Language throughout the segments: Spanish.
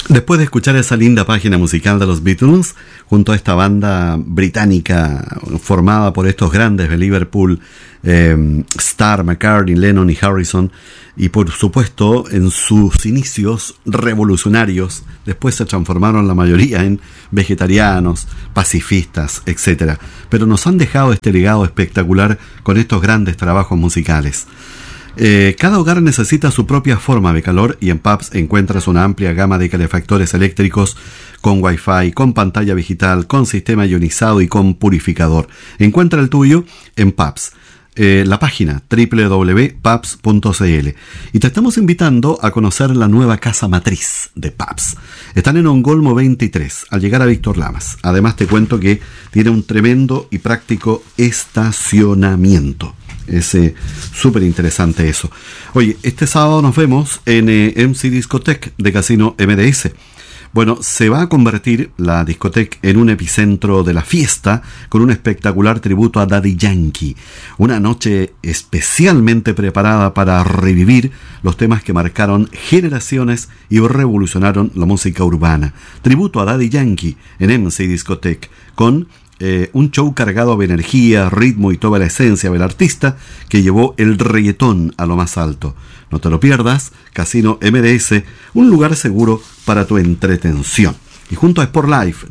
Después de escuchar esa linda página musical de los Beatles, junto a esta banda británica formada por estos grandes de Liverpool, Starr, McCartney, Lennon y Harrison, y por supuesto en sus inicios revolucionarios, después se transformaron la mayoría en vegetarianos, pacifistas, etc. Pero nos han dejado este legado espectacular con estos grandes trabajos musicales. Cada hogar necesita su propia forma de calor y en Pabst encuentras una amplia gama de calefactores eléctricos con Wi-Fi, con pantalla digital, con sistema ionizado y con purificador. Encuentra el tuyo en Pabst. La página www.pabst.cl, y te estamos invitando a conocer la nueva casa matriz de Pabst. Están en Ongolmo 23 al llegar a Víctor Lamas. Además te cuento que tiene un tremendo y práctico estacionamiento. Es súper interesante eso. Oye, este sábado nos vemos en MC Discotech de Casino MDS. Bueno, se va a convertir la discoteca en un epicentro de la fiesta con un espectacular tributo a Daddy Yankee. Una noche especialmente preparada para revivir los temas que marcaron generaciones y revolucionaron la música urbana. Tributo a Daddy Yankee en MC Discotech con un show cargado de energía, ritmo y toda la esencia del artista que llevó el reggaetón a lo más alto. No te lo pierdas, Casino MDS, un lugar seguro para tu entretención. Y junto a Sportlife,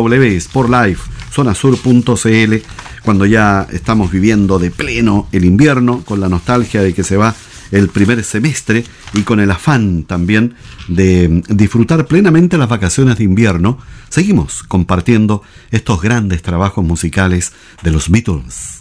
www.sportlifezonasur.cl, cuando ya estamos viviendo de pleno el invierno, con la nostalgia de que se va el primer semestre y con el afán también de disfrutar plenamente las vacaciones de invierno, seguimos compartiendo estos grandes trabajos musicales de los Beatles.